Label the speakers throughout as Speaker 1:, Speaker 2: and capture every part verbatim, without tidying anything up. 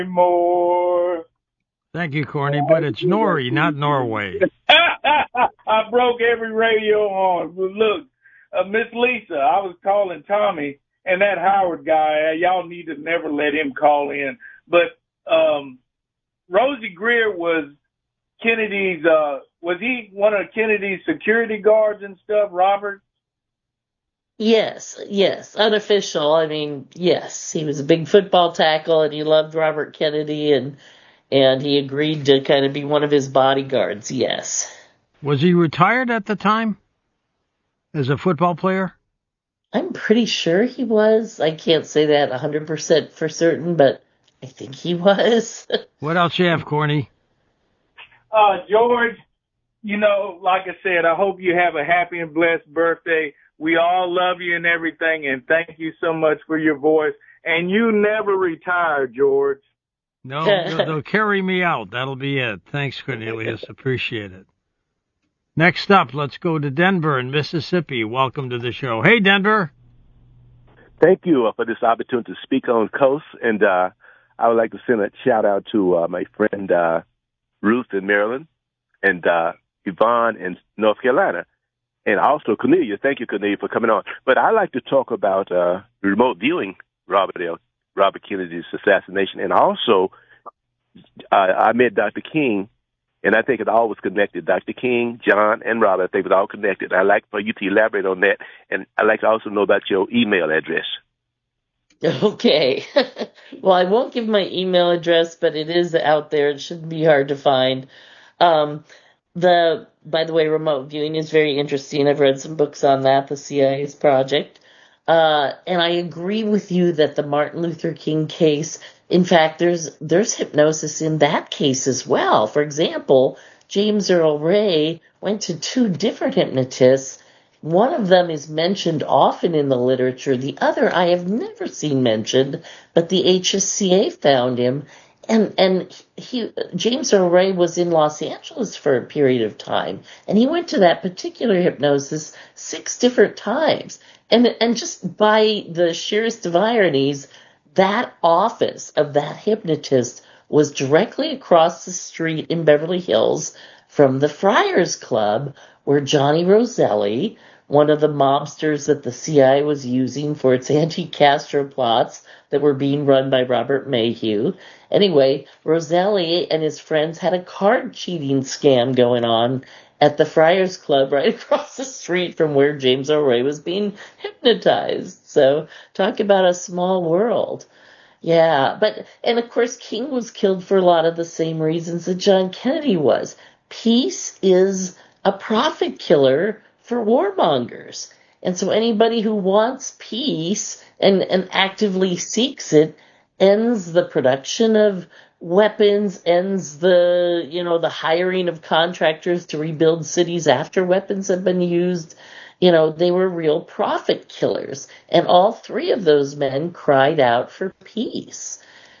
Speaker 1: more.
Speaker 2: Thank you, Corny, but it's Nori, not Norway.
Speaker 1: I broke every radio on. But look, uh, Miss Lisa, I was calling Tommy and that Howard guy. Uh, y'all need to never let him call in. But um, Rosie Greer was Kennedy's. Uh, was he one of Kennedy's security guards and stuff, Robert?
Speaker 3: Yes, yes, unofficial. I mean, yes, he was a big football tackle, and he loved Robert Kennedy, and and he agreed to kind of be one of his bodyguards. Yes.
Speaker 2: Was he retired at the time as a football player?
Speaker 3: I'm pretty sure he was. I can't say that one hundred percent for certain, but I think he was.
Speaker 2: What else you have, Corny?
Speaker 1: Uh, George, you know, like I said, I hope you have a happy and blessed birthday. We all love you and everything, and thank you so much for your voice. And you never retire, George.
Speaker 2: No, they'll, they'll carry me out. That'll be it. Thanks, Cornelius. Appreciate it. Next up, let's go to Denver in Mississippi. Welcome to the show. Hey, Denver.
Speaker 4: Thank you for this opportunity to speak on Coast, and uh, I would like to send a shout-out to uh, my friend uh, Ruth in Maryland and uh, Yvonne in North Carolina. And also Cornelia. Thank you, Cornelia, for coming on. But I like to talk about uh, remote viewing Robert L. Robert Kennedy's assassination. And also, uh, I met Doctor King, and I think it all was connected. Doctor King, John, and Robert, I think it was all connected. I'd like for you to elaborate on that. And I'd like to also know about your email address.
Speaker 3: Okay. Well, I won't give my email address, but it is out there. It shouldn't be hard to find. Um, the by the way, remote viewing is very interesting. I've read some books on that, the C I A's project. Uh, and I agree with you that the Martin Luther King case, in fact, there's there's hypnosis in that case as well. For example, James Earl Ray went to two different hypnotists. One of them is mentioned often in the literature. The other I have never seen mentioned, but the H S C A found him. And and he James Earl Ray was in Los Angeles for a period of time, and he went to that particular hypnosis six different times. And and just by the sheerest of ironies, that office of that hypnotist was directly across the street in Beverly Hills from the Friars Club, where Johnny Roselli, one of the mobsters that the C I A was using for its anti-Castro plots that were being run by Robert Mayhew. Anyway, Roselli and his friends had a card cheating scam going on at the Friars Club right across the street from where James Earl Ray was being hypnotized. So talk about a small world. Yeah, but, and of course, King was killed for a lot of the same reasons that John Kennedy was. Peace is a profit killer for warmongers. And so anybody who wants peace and, and actively seeks it ends the production of weapons, ends the, you know, the hiring of contractors to rebuild cities after weapons have been used. You know, they were real profit killers. And all three of those men cried out for peace.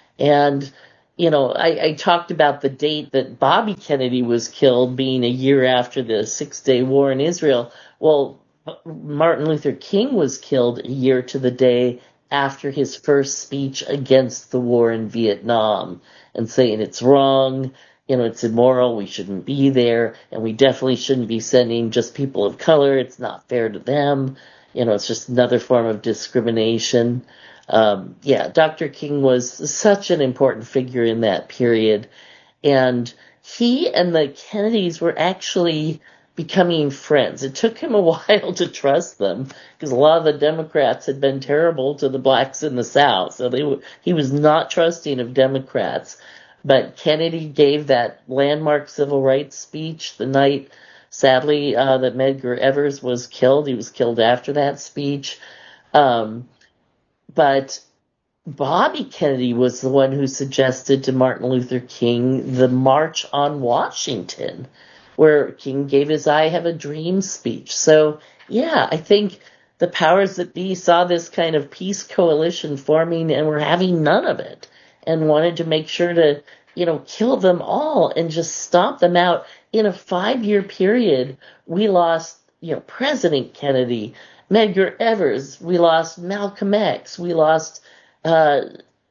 Speaker 3: And, you know, I, I talked about the date that Bobby Kennedy was killed being a year after the Six-Day War in Israel. Well, Martin Luther King was killed a year to the day after his first speech against the war in Vietnam and saying it's wrong, you know, it's immoral, we shouldn't be there, and we definitely shouldn't be sending just people of color, it's not fair to them, you know, it's just another form of discrimination. Um, yeah, Doctor King was such an important figure in that period, and he and the Kennedys were actually becoming friends. It took him a while to trust them because a lot of the Democrats had been terrible to the blacks in the South. So they were, he was not trusting of Democrats. But Kennedy gave that landmark civil rights speech the night, sadly, uh, that Medgar Evers was killed. He was killed after that speech. Um, but Bobby Kennedy was the one who suggested to Martin Luther King the March on Washington, where King gave his I Have a Dream speech. So, yeah, I think the powers that be saw this kind of peace coalition forming and were having none of it and wanted to make sure to, you know, kill them all and just stomp them out. In a five-year period, we lost, you know, President Kennedy, Medgar Evers, we lost Malcolm X, we lost uh,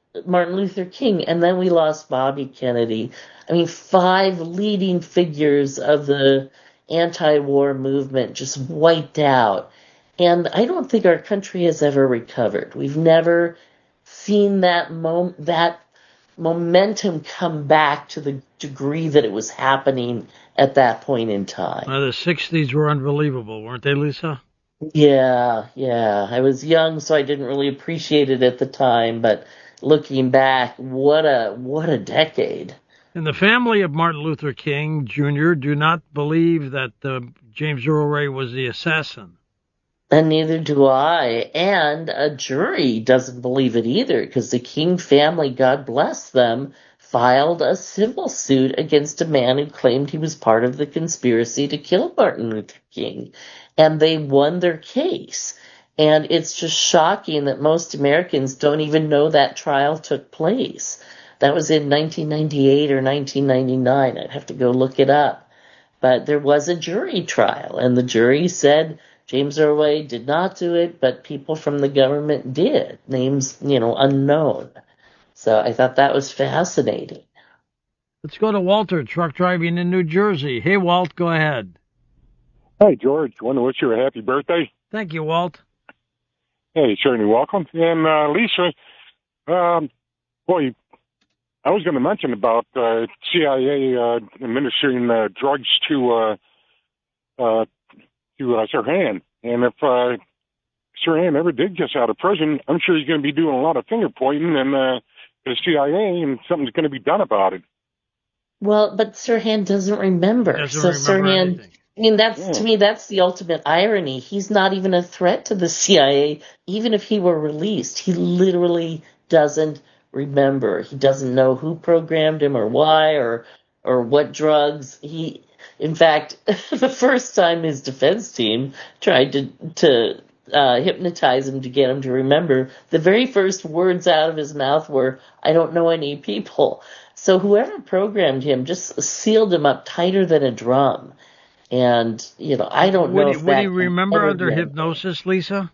Speaker 3: Martin Luther King, and then we lost Bobby Kennedy. I mean, five leading figures of the anti-war movement just wiped out. And I don't think our country has ever recovered. We've never seen that mom- that momentum come back to the degree that it was happening at that point in time.
Speaker 2: Well, the sixties were unbelievable, weren't they, Lisa?
Speaker 3: Yeah, yeah. I was young, so I didn't really appreciate it at the time, but looking back, what a what a decade.
Speaker 2: And the family of Martin Luther King Junior do not believe that uh, James Earl Ray was the assassin.
Speaker 3: And neither do I. And a jury doesn't believe it either, because the King family, God bless them, filed a civil suit against a man who claimed he was part of the conspiracy to kill Martin Luther King. And they won their case. And it's just shocking that most Americans don't even know that trial took place. That was in nineteen ninety-eight or nineteen ninety-nine. I'd have to go look it up. But there was a jury trial, and the jury said James Earl Ray did not do it, but people from the government did. Names, you know, unknown. So I thought that was fascinating.
Speaker 2: Let's go to Walter, truck driving in New Jersey. Hey, Walt, go ahead.
Speaker 5: Hi, George. Want to wish you a happy birthday?
Speaker 2: Thank you, Walt.
Speaker 5: Hey, you're certainly welcome. And uh, Lisa, um, boy, I was going to mention about uh, C I A uh, administering uh, drugs to uh, uh, to uh, Sirhan. And if uh, Sirhan ever did get out of prison, I'm sure he's going to be doing a lot of finger pointing and uh, to the C I A, and something's going to be done about it.
Speaker 3: Well, but Sirhan doesn't remember.
Speaker 2: Doesn't
Speaker 3: so
Speaker 2: remember
Speaker 3: Sirhan,
Speaker 2: anything.
Speaker 3: I mean, that's
Speaker 5: Yeah.
Speaker 3: to me, that's the ultimate irony. He's not even a threat to the C I A. Even if he were released, he literally doesn't remember. He doesn't know who programmed him or why or or what drugs. He, in fact, the first time his defense team tried to to uh, hypnotize him to get him to remember, the very first words out of his mouth were, "I don't know any people." So whoever programmed him just sealed him up tighter than a drum. And, you know, I don't
Speaker 2: Would
Speaker 3: know
Speaker 2: he,
Speaker 3: if
Speaker 2: would
Speaker 3: that
Speaker 2: he remember
Speaker 3: ever
Speaker 2: under
Speaker 3: been-
Speaker 2: hypnosis, Lisa?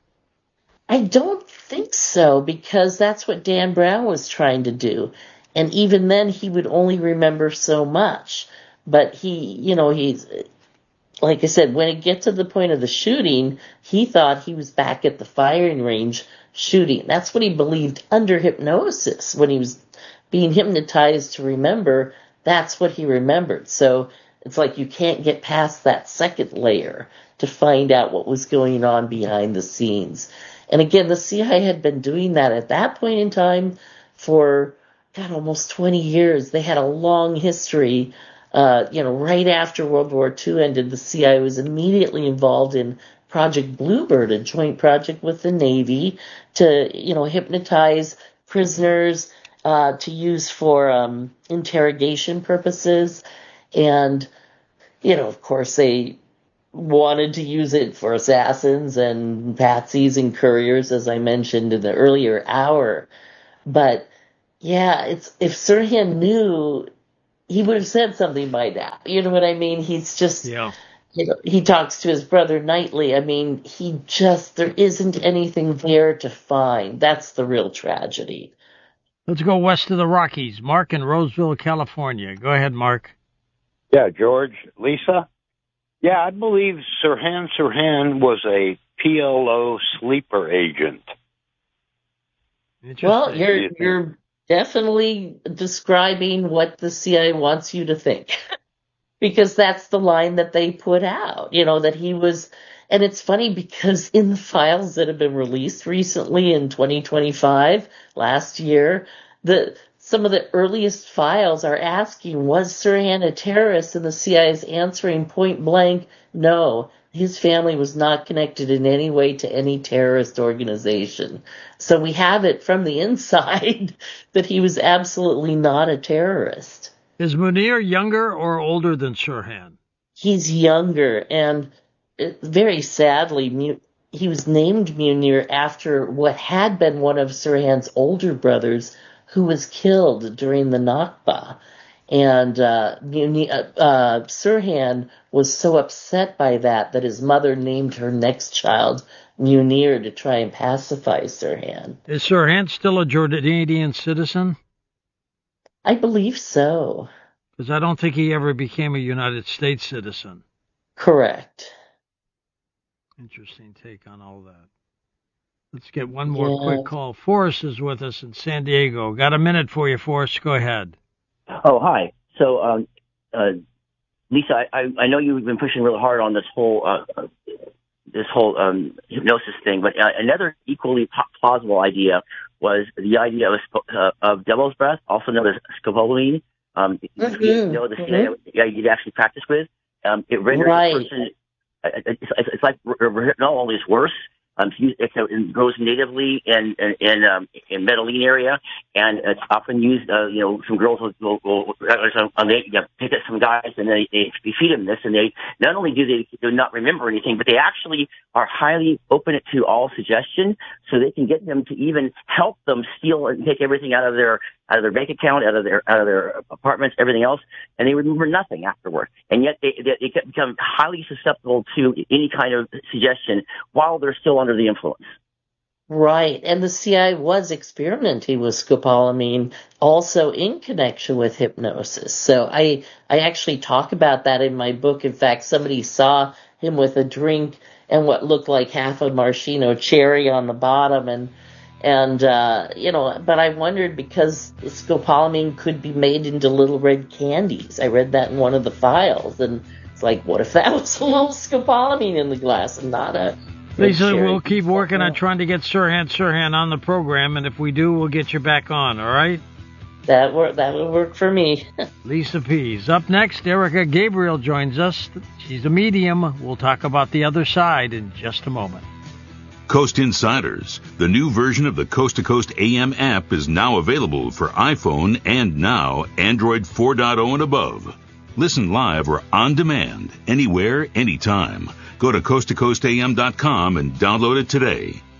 Speaker 3: I don't think so, because that's what Dan Brown was trying to do. And even then, he would only remember so much. But he, you know, he's, like I said, when it gets to the point of the shooting, he thought he was back at the firing range shooting. That's what he believed under hypnosis. When he was being hypnotized to remember, that's what he remembered. So it's like you can't get past that second layer to find out what was going on behind the scenes. And again, the C I A had been doing that at that point in time for, God, almost twenty years. They had a long history. Uh, you know, right after World War Two ended, the C I A was immediately involved in Project Bluebird, a joint project with the Navy to, you know, hypnotize prisoners uh, to use for um, interrogation purposes. And, you know, of course, they wanted to use it for assassins and patsies and couriers, as I mentioned in the earlier hour. But, yeah, it's if Sirhan knew, he would have said something by now. You know what I mean? He's just,
Speaker 2: Yeah.
Speaker 3: you know, he talks to his brother nightly. I mean, he just, there isn't anything there to find. That's the real tragedy.
Speaker 2: Let's go west of the Rockies. Mark in Roseville, California. Go ahead, Mark.
Speaker 6: Yeah, George, Lisa. Yeah, I believe Sirhan Sirhan was a P L O sleeper agent.
Speaker 2: Interesting.
Speaker 3: Well,
Speaker 6: do
Speaker 3: you're
Speaker 6: you think?
Speaker 3: you're definitely describing what the C I A wants you to think. Because that's the line that they put out, you know, that he was, and it's funny because in the files that have been released recently in twenty twenty-five, last year, the some of the earliest files are asking, was Sirhan a terrorist? And the C I A is answering point blank, no, his family was not connected in any way to any terrorist organization. So we have it from the inside that he was absolutely not a terrorist.
Speaker 2: Is Munir younger or older than Sirhan?
Speaker 3: He's younger, and it, very sadly, Mu- he was named Munir after what had been one of Sirhan's older brothers who was killed during the Nakba. And uh, Munir, uh, uh, Sirhan was so upset by that that his mother named her next child Munir to try and pacify Sirhan.
Speaker 2: Is Sirhan still a Jordanian citizen?
Speaker 3: I believe so.
Speaker 2: Because I don't think he ever became a United States citizen.
Speaker 3: Correct.
Speaker 2: Interesting take on all that. Let's get one more
Speaker 3: yeah.
Speaker 2: quick call. Forrest is with us in San Diego. Got a minute for you, Forrest. Go ahead.
Speaker 7: Oh, hi. So, um, uh, Lisa, I, I know you've been pushing really hard on this whole uh, this whole um, hypnosis thing, but uh, another equally plausible idea was the idea of, uh, of devil's breath, also known as scopolamine. Um, mm-hmm. You know, the mm-hmm. yeah, you'd actually practice with. Um, it renders
Speaker 3: right.
Speaker 7: a person. It's, it's, it's like not only it's worse. Um, it's, it grows natively in in in, um, in Medellin area, and it's often used. Uh, you know, some girls will, will, will um, they you know, pick up some guys and they, they feed them this, and they not only do they do not remember anything, but they actually are highly open to all suggestion, so they can get them to even help them steal and take everything out of their out of their bank account, out of their out of their apartments, everything else, and they remember nothing afterward. And yet they they, they become highly susceptible to any kind of suggestion while they're still under the influence.
Speaker 3: Right, and the C I A was experimenting with scopolamine also in connection with hypnosis. So I I actually talk about that in my book. In fact, somebody saw him with a drink and what looked like half a maraschino cherry on the bottom, and and uh, you know, but I wondered because scopolamine could be made into little red candies. I read that in one of the files, and it's like, what if that was a little scopolamine in the glass and not a
Speaker 2: Lisa, we'll keep working on trying to get Sirhan Sirhan on the program, and if we do, we'll get you back on, all right?
Speaker 3: That work, that will work for me.
Speaker 2: Lisa Pease. Up next, Erica Gabriel joins us. She's a medium. We'll talk about the other side in just a moment.
Speaker 8: Coast Insiders, the new version of the Coast to Coast A M app, is now available for iPhone and now Android four point oh and above. Listen live or on demand, anywhere, anytime. Go to coast to coast a m dot com and download it today.